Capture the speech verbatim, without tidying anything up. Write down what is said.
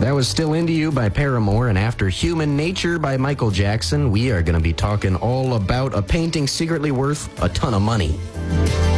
That was Still Into You by Paramore, and after Human Nature by Michael Jackson, we are going to be talking all about a painting secretly worth a ton of money.